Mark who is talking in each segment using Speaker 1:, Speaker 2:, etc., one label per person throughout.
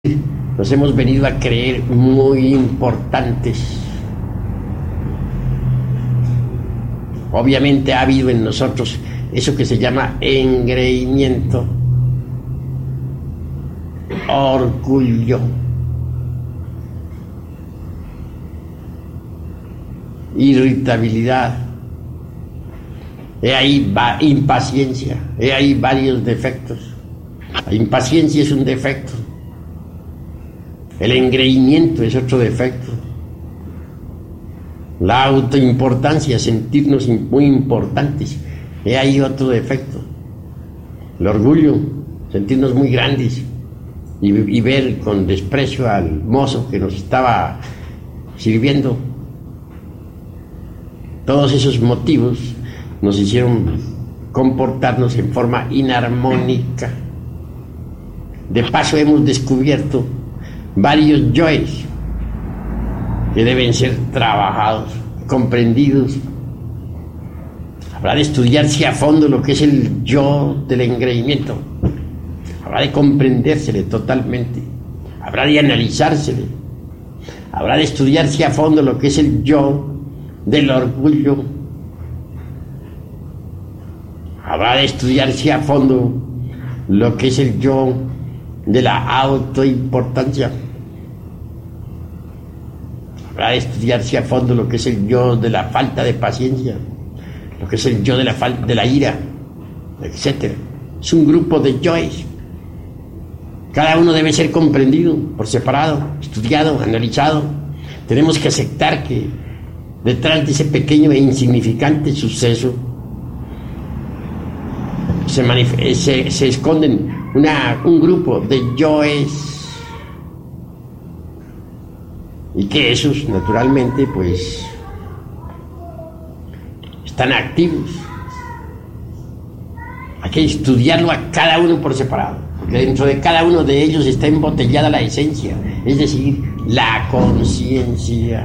Speaker 1: nos hemos venido a creer muy importantes. Obviamente ha habido en nosotros eso que se llama engreimiento, orgullo, irritabilidad, ahí va impaciencia, ahí varios defectos. La impaciencia es un defecto, el engreimiento es otro defecto, la autoimportancia, sentirnos muy importantes, ahí otro defecto, el orgullo, sentirnos muy grandes y ver con desprecio al mozo que nos estaba sirviendo. Todos esos motivos nos hicieron comportarnos en forma inarmónica. De paso hemos descubierto varios yoes que deben ser trabajados, comprendidos. Habrá de estudiarse a fondo lo que es el yo del engreimiento. Habrá de comprendérsele totalmente. Habrá de analizársele. Habrá de estudiarse a fondo lo que es el yo del orgullo. Habrá de estudiarse a fondo lo que es el yo de la autoimportancia. Habrá de estudiarse a fondo lo que es el yo de la falta de paciencia, lo que es el yo de la ira, etc. Es un grupo de yoes. Cada uno debe ser comprendido por separado, estudiado, analizado. Tenemos que aceptar que detrás de ese pequeño e insignificante suceso se esconden un grupo de yoes, y que esos naturalmente pues están activos. Hay que estudiarlo a cada uno por separado, porque dentro de cada uno de ellos está embotellada la esencia, es decir, la conciencia.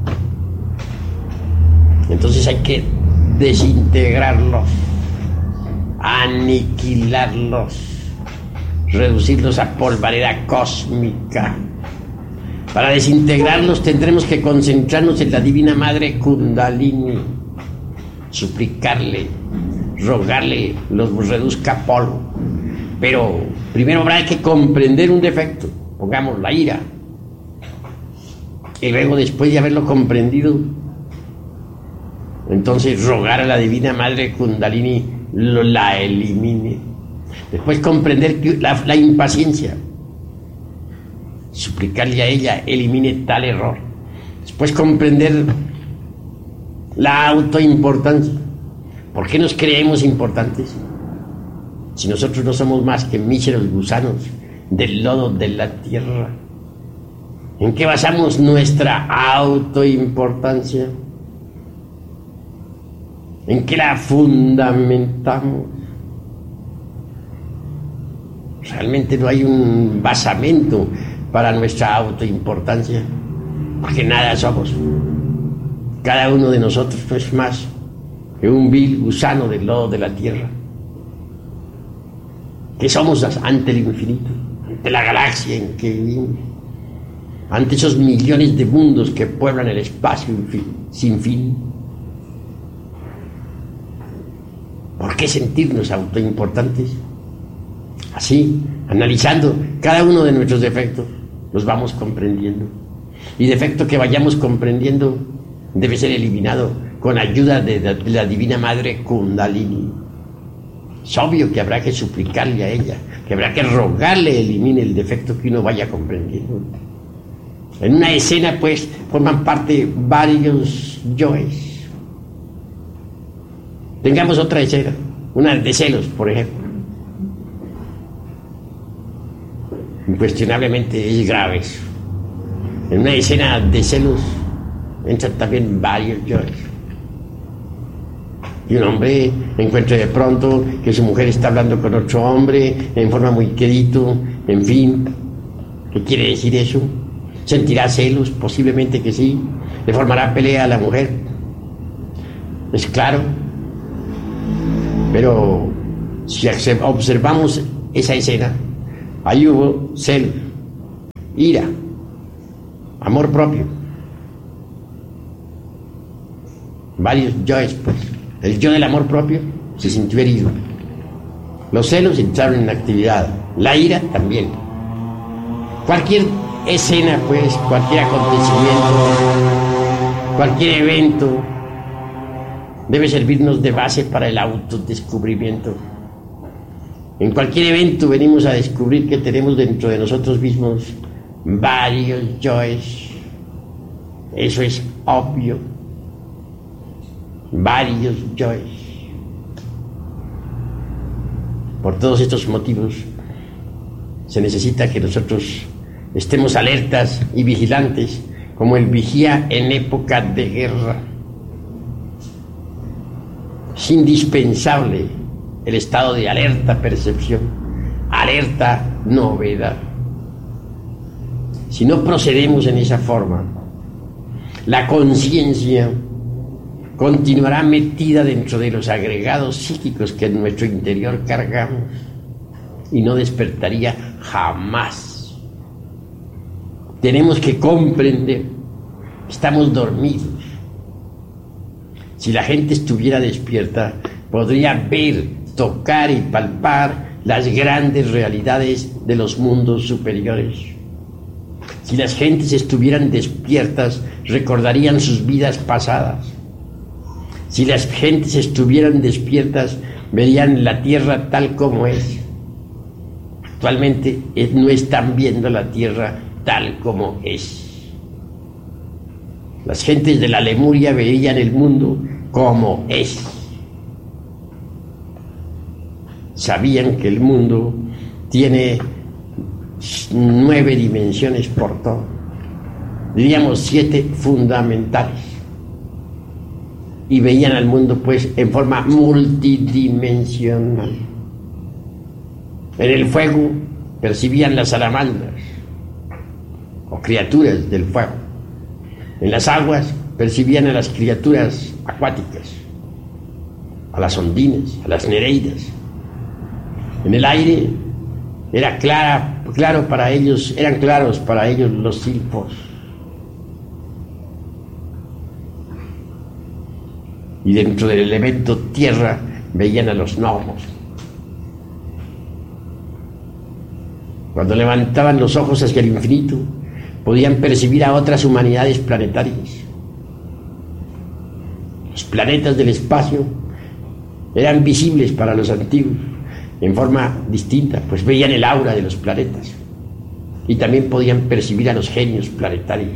Speaker 1: Entonces hay que desintegrarlos, aniquilarlos, reducirlos a polvareda cósmica. Para desintegrarlos tendremos que concentrarnos en la Divina Madre Kundalini, suplicarle, rogarle los reduzca a polvo. Pero primero habrá que comprender un defecto, pongamos la ira, y luego, después de haberlo comprendido, entonces rogar a la Divina Madre Kundalini la elimine. Después comprender la impaciencia, suplicarle a ella elimine tal error. Después comprender la autoimportancia. ¿Por qué nos creemos importantes si nosotros no somos más que míseros gusanos del lodo de la tierra? ¿En qué basamos nuestra autoimportancia? ¿En qué la fundamentamos? Realmente no hay un basamento para nuestra autoimportancia, porque nada somos. Cada uno de nosotros no es más que un vil gusano del lodo de la tierra. ¿Qué somos ante el infinito? Ante la galaxia en que vivimos, ante esos millones de mundos que pueblan el espacio sin fin. ¿Por qué sentirnos autoimportantes? Así, analizando cada uno de nuestros defectos, los vamos comprendiendo. Y defecto que vayamos comprendiendo debe ser eliminado con ayuda de la Divina Madre Kundalini. Es obvio que habrá que suplicarle a ella, que habrá que rogarle elimine el defecto que uno vaya comprendiendo. En una escena, pues, forman parte varios yoes. Tengamos otra escena, una de celos, por ejemplo. Incuestionablemente es grave eso. En una escena de celos entran también varios yoes. Y un hombre encuentra de pronto que su mujer está hablando con otro hombre en forma muy querido, en fin. ¿Qué quiere decir eso? ¿Sentirá celos? Posiblemente que sí. ¿Le formará pelea a la mujer? Es claro. Pero si observamos esa escena, ahí hubo celos, ira, amor propio. Varios yoes, pues. El yo del amor propio se sintió herido. Los celos entraron en actividad. La ira también. Cualquier escena, pues, cualquier acontecimiento, cualquier evento debe servirnos de base para el autodescubrimiento. En cualquier evento venimos a descubrir que tenemos dentro de nosotros mismos varios yoes. Eso es obvio. Varios yoes. Por todos estos motivos se necesita que nosotros estemos alertas y vigilantes como el vigía en época de guerra. Es indispensable el estado de alerta percepción, alerta novedad. Si no procedemos en esa forma, la conciencia continuará metida dentro de los agregados psíquicos que en nuestro interior cargamos y no despertaría jamás. Tenemos que comprender que estamos dormidos. Si la gente estuviera despierta, podría ver, tocar y palpar las grandes realidades de los mundos superiores. Si las gentes estuvieran despiertas, recordarían sus vidas pasadas. Si las gentes estuvieran despiertas, verían la tierra tal como es. Actualmente no están viendo la tierra tal como es. Las gentes de la Lemuria veían el mundo como es. Sabían que el mundo tiene 9 dimensiones por todo. Diríamos 7 fundamentales. Y veían al mundo pues en forma multidimensional. En el fuego percibían las salamandras o criaturas del fuego. En las aguas percibían a las criaturas acuáticas, a las ondinas, a las nereidas. En el aire eran claros para ellos los silfos. Y dentro del elemento tierra veían a los gnomos. Cuando levantaban los ojos hacia el infinito, podían percibir a otras humanidades planetarias. Los planetas del espacio eran visibles para los antiguos en forma distinta, pues veían el aura de los planetas y también podían percibir a los genios planetarios.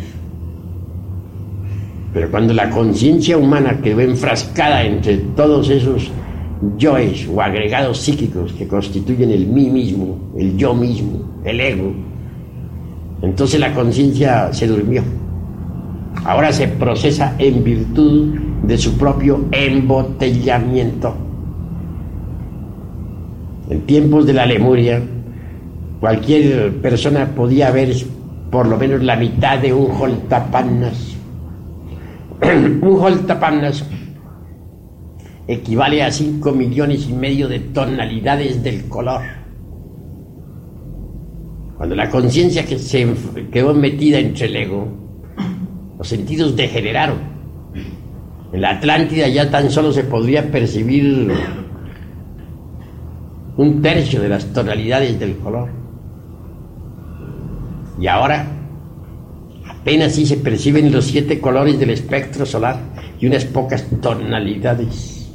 Speaker 1: Pero cuando la conciencia humana quedó enfrascada entre todos esos yoes o agregados psíquicos que constituyen el mí mismo, el yo mismo, el ego, entonces la conciencia se durmió. Ahora se procesa en virtud de su propio embotellamiento. En tiempos de la Lemuria, cualquier persona podía ver por lo menos la mitad de un holtapannas. Un holtapannas equivale a 5,5 millones de tonalidades del color. Cuando la conciencia que se quedó metida entre el ego, los sentidos degeneraron. En la Atlántida ya tan solo se podría percibir 1/3 de las tonalidades del color. Y ahora apenas sí se perciben los 7 colores del espectro solar y unas pocas tonalidades.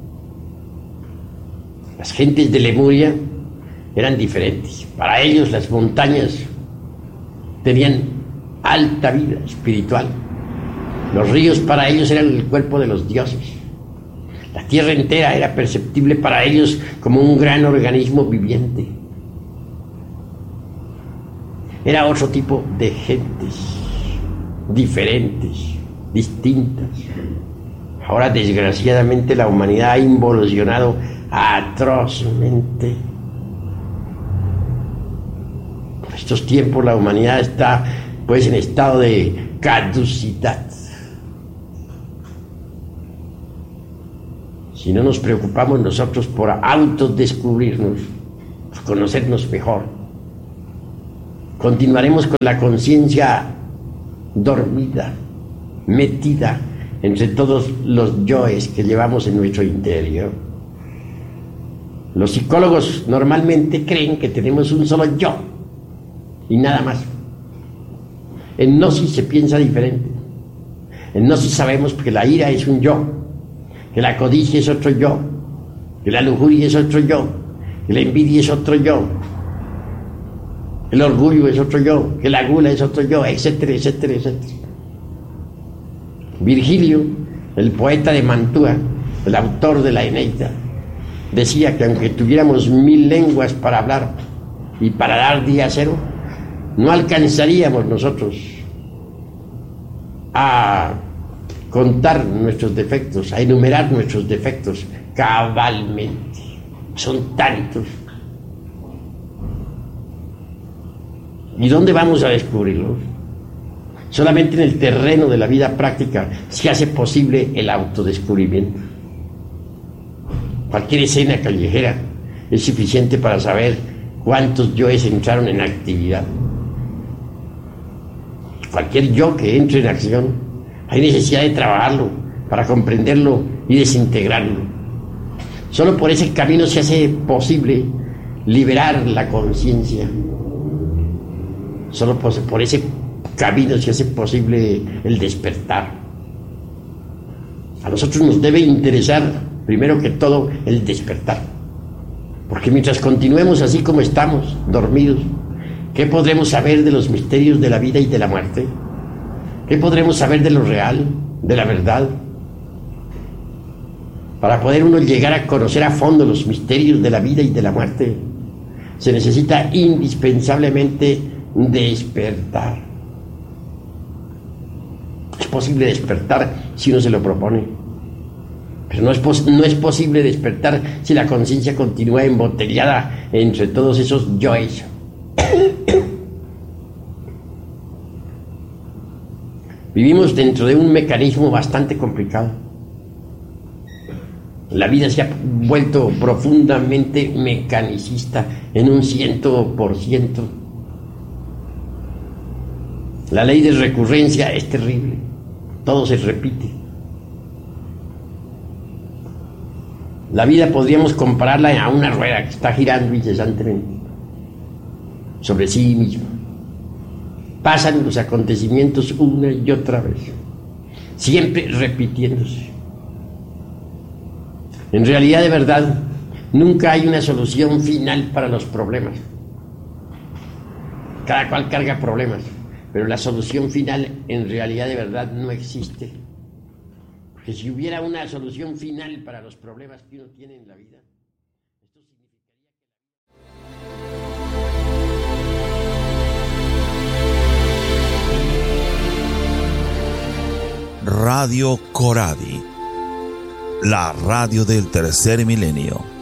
Speaker 1: Las gentes de Lemuria eran diferentes. Para ellos las montañas tenían alta vida espiritual. Los ríos para ellos eran el cuerpo de los dioses. La tierra entera era perceptible para ellos como un gran organismo viviente. Era otro tipo de gentes, diferentes, distintas. Ahora, desgraciadamente, la humanidad ha involucionado atrozmente. Por estos tiempos la humanidad está, pues, en estado de caducidad. Si no nos preocupamos nosotros por autodescubrirnos, por conocernos mejor, Continuaremos con la conciencia dormida, metida entre todos los yoes que llevamos en nuestro interior. Los psicólogos normalmente creen que tenemos un solo yo y nada más. En Gnosis se piensa diferente. En Gnosis sabemos que la ira es un yo, que la codicia es otro yo, que la lujuria es otro yo, que la envidia es otro yo, el orgullo es otro yo, que la gula es otro yo, etcétera, etcétera, etcétera. Virgilio, el poeta de Mantua, el autor de la Eneida, decía que aunque tuviéramos 1000 lenguas para hablar y para dar día cero, no alcanzaríamos nosotros a contar nuestros defectos, a enumerar nuestros defectos cabalmente. Son tantos. ¿Y dónde vamos a descubrirlos? Solamente en el terreno de la vida práctica se hace posible el autodescubrimiento. Cualquier escena callejera es suficiente para saber cuántos yoes entraron en actividad. Cualquier yo que entre en acción, hay necesidad de trabajarlo para comprenderlo y desintegrarlo. Solo por ese camino se hace posible liberar la conciencia. Solo por ese camino se hace posible el despertar. A nosotros nos debe interesar, primero que todo, el despertar. Porque mientras continuemos así como estamos, dormidos, ¿qué podremos saber de los misterios de la vida y de la muerte? ¿Qué podremos saber de lo real, de la verdad? Para poder uno llegar a conocer a fondo los misterios de la vida y de la muerte, se necesita indispensablemente despertar. Es posible despertar si uno se lo propone, pero no es posible despertar si la conciencia continúa embotellada entre todos esos yoes. Vivimos dentro de un mecanismo bastante complicado. La vida se ha vuelto profundamente mecanicista en un 100%. La ley de recurrencia es terrible. Todo se repite. La vida podríamos compararla a una rueda que está girando incesantemente sobre sí misma. Pasan los acontecimientos una y otra vez, siempre repitiéndose. En realidad, de verdad, nunca hay una solución final para los problemas. Cada cual carga problemas, pero la solución final en realidad de verdad no existe. Porque si hubiera una solución final para los problemas que uno tiene en la vida, esto significaría...
Speaker 2: Radio Coradi, la radio del tercer milenio.